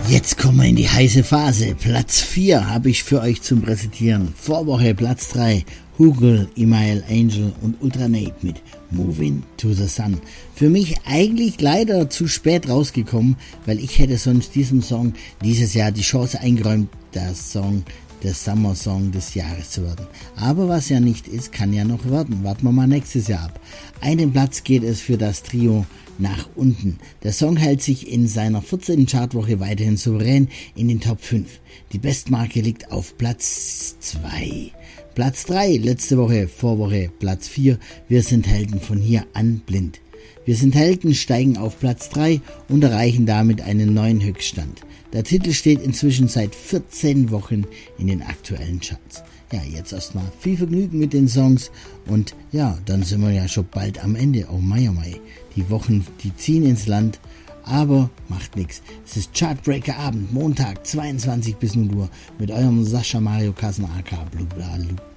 Jetzt kommen wir in die heiße Phase. Platz 4 habe ich für euch zum Präsentieren. Vorwoche Platz 3, Hugel, Email, Angel und Ultranate mit Moving to the Sun. Für mich eigentlich leider zu spät rausgekommen, weil ich hätte sonst diesem Song dieses Jahr die Chance eingeräumt, der Summer Song des Jahres zu werden. Aber was ja nicht ist, kann ja noch werden. Warten wir mal nächstes Jahr ab. Einen Platz geht es für das Trio nach unten. Der Song hält sich in seiner 14. Chartwoche weiterhin souverän in den Top 5. Die Bestmarke liegt auf Platz 2. Platz 3, letzte Woche, Vorwoche, Platz 4. Wir sind Helden von hier an blind. Wir sind Helden steigen auf Platz 3 und erreichen damit einen neuen Höchststand. Der Titel steht inzwischen seit 14 Wochen in den aktuellen Charts. Ja, jetzt erstmal viel Vergnügen mit den Songs und ja, dann sind wir ja schon bald am Ende. Oh Mai, oh Mai. Die Wochen, die ziehen ins Land, aber macht nichts. Es ist Chartbreaker Abend, Montag, 22 bis 0 Uhr mit eurem Sascha Mario Kassen aka Blue Bla Lu.